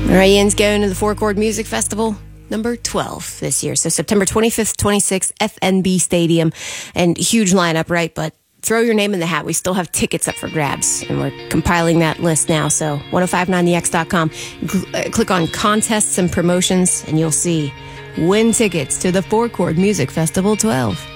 All right, Ian's going to the Four Chord Music Festival, number 12 this year. So September 25th, 26th, FNB Stadium. And huge lineup, right? But throw your name in the hat. We still have tickets up for grabs. And we're compiling that list now. So 1059thex.com. Click on contests and promotions, and you'll see win tickets to the Four Chord Music Festival 12.